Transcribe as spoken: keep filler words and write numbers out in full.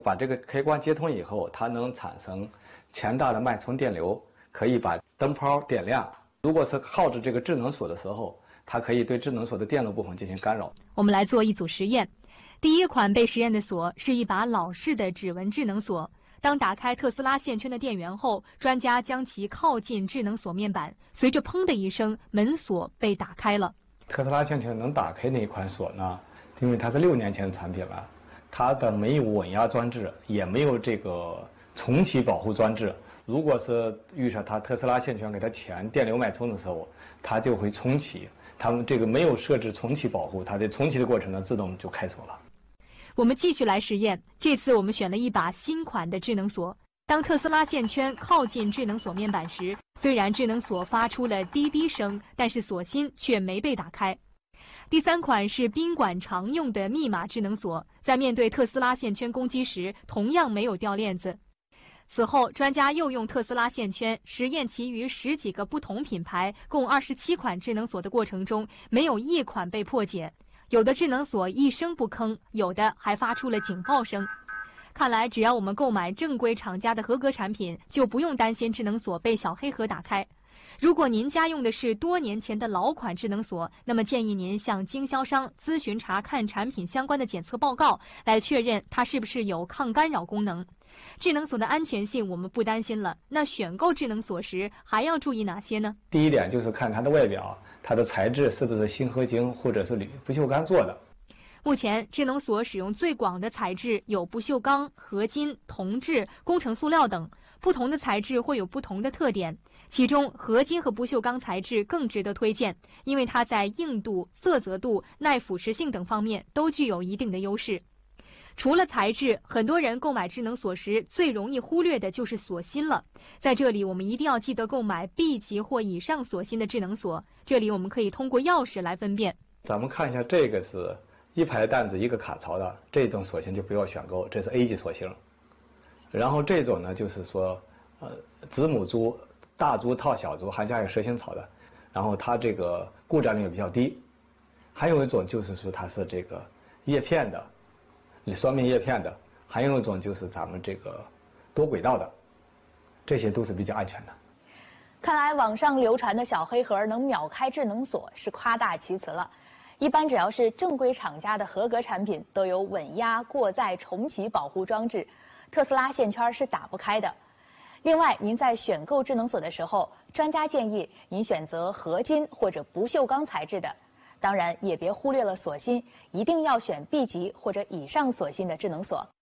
把这个开关接通以后，它能产生强大的脉冲电流，可以把灯泡点亮。如果是耗着这个智能锁的时候，它可以对智能锁的电路部分进行干扰。 我们来做一组实验。第一款被实验的锁是一把老式的指纹智能锁。当打开特斯拉线圈的电源后，专家将其靠近智能锁面板，随着砰的一声，门锁被打开了。 特斯拉线圈能打开那一款锁呢，因为它是六年前的产品了，它的没有稳压装置，也没有这个重启保护装置。如果是遇上它特斯拉线圈给它前电流脉冲的时候，它就会重启。它们这个没有设置重启保护，它在重启的过程呢，自动就开锁了。 我们继续来实验，这次我们选了一把新款的智能锁。当特斯拉线圈靠近智能锁面板时，虽然智能锁发出了滴滴声，但是锁芯却没被打开。第三款是宾馆常用的密码智能锁，在面对特斯拉线圈攻击时，同样没有掉链子。此后，专家又用特斯拉线圈实验其余十几个不同品牌共二十七款智能锁的过程中，没有一款被破解。有的智能锁一声不吭，有的还发出了警报声。看来，只要我们购买正规厂家的合格产品，就不用担心智能锁被小黑盒打开。如果您家用的是多年前的老款智能锁，那么建议您向经销商咨询查看产品相关的检测报告，来确认它是不是有抗干扰功能。智能锁的安全性我们不担心了，那选购智能锁时还要注意哪些呢？ 第一点就是看它的外表，它的材质是不是锌合金或者是铝不锈钢做的。 目前智能锁使用最广的材质有不锈钢、合金、铜制、工程塑料等，不同的材质会有不同的特点。其中合金和不锈钢材质更值得推荐，因为它在硬度、色泽度、耐腐蚀性等方面都具有一定的优势。除了材质，很多人购买智能锁时最容易忽略的就是锁芯了。在这里我们一定要记得购买 B 级或以上锁芯的智能锁，这里我们可以通过钥匙来分辨。 咱们看一下，这个是一排弹子一个卡槽的，这种锁芯就不要选购，这是 A 级锁芯。然后这种呢，就是说呃子母珠、大珠套小珠，还加有蛇形草的，然后它这个故障率也比较低。还有一种就是说它是这个叶片的，双面叶片的，还有一种就是咱们这个多轨道的，这些都是比较安全的。 看来网上流传的小黑盒能秒开智能锁是夸大其词了。一般只要是正规厂家的合格产品，都有稳压、过载、重启保护装置，特斯拉线圈是打不开的。另外，您在选购智能锁的时候，专家建议您选择合金或者不锈钢材质的。当然，也别忽略了锁芯，一定要选 B 级或者以上锁芯的智能锁。